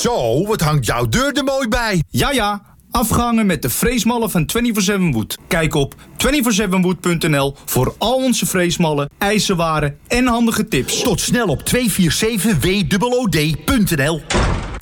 Zo, wat hangt jouw deur er mooi bij. Ja, afgehangen met de freesmallen van 24/7 Wood. Kijk op 247wood.nl voor al onze freesmallen, ijzerwaren en handige tips. Tot snel op 247wood.nl.